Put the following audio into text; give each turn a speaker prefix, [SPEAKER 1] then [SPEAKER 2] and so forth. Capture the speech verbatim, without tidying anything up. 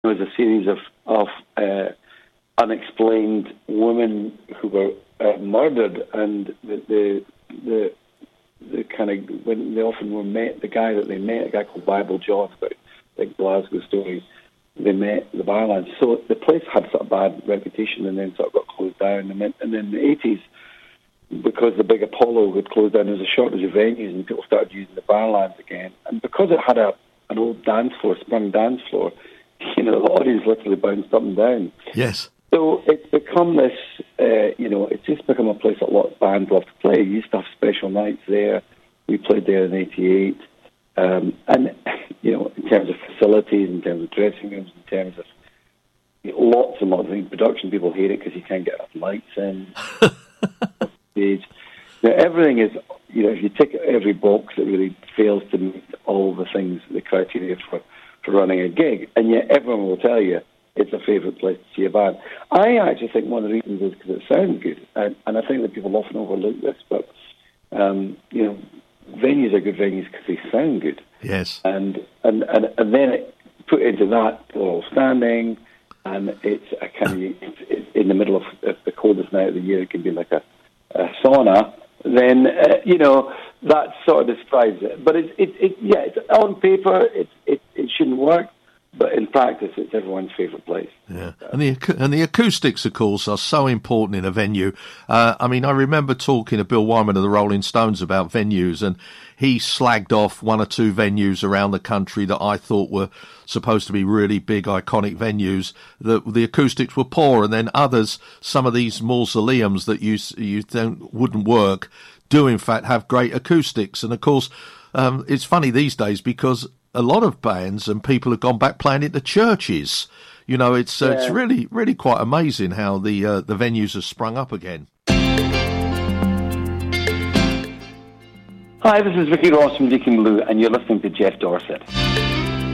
[SPEAKER 1] There was a series of, of uh, unexplained women who were uh, murdered, and the, the the the kind of when they often were met, the guy that they met, a guy called Bible John, about big Glasgow story. They met the Barlands, so the place had sort of bad reputation, and then sort of got closed down. And then, and then in the eighties, because the big Apollo had closed down, there was a shortage of venues, and people started using the Barlands again. And because it had a an old dance floor, sprung dance floor, you know, the audience literally bounced up and down.
[SPEAKER 2] Yes.
[SPEAKER 1] So it's become this, uh, you know, it's just become a place that a lot of bands love to play. You used to have special nights there. We played there in eighty-eight. Um, and, you know, in terms of facilities, in terms of dressing rooms, in terms of you know, lots and lots of things. Production people hate it because you can't get enough lights in. Stage. Now, everything is, you know, if you tick every box, it really fails to meet all the things, the criteria for, for running a gig. And yet everyone will tell you it's a favourite place to see a band. I actually think one of the reasons is because it sounds good. And, and I think that people often overlook this, but, um, you know, venues are good venues because they sound good.
[SPEAKER 2] Yes.
[SPEAKER 1] And and, and, and then it, put into that, they're all standing, and it's a kind of, it's, it's in the middle of, of the coldest night of the year, it can be like a, a sauna, then, uh, you know, that sort of describes it. But it, it, it yeah, it's, on paper, it, it, it shouldn't work. But in practice, it's everyone's favourite place.
[SPEAKER 2] Yeah, and the and the acoustics, of course, are so important in a venue. Uh, I mean, I remember talking to Bill Wyman of the Rolling Stones about venues, and he slagged off one or two venues around the country that I thought were supposed to be really big, iconic venues. The the acoustics were poor, and then others, some of these mausoleums that you you don't wouldn't work, do in fact have great acoustics. And of course, um, it's funny these days because a lot of bands and people have gone back playing at the churches. You know, it's uh,
[SPEAKER 1] yeah.
[SPEAKER 2] it's really really quite amazing how the uh, the venues have sprung up again.
[SPEAKER 1] Hi, this is Ricky Ross from Deacon Blue, and you're listening to Jeff Dorset.